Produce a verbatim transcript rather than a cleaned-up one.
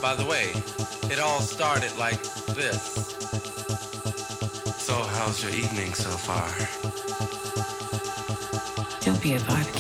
By the way, it all started like this. So how's your evening so far? Don't be a vibe.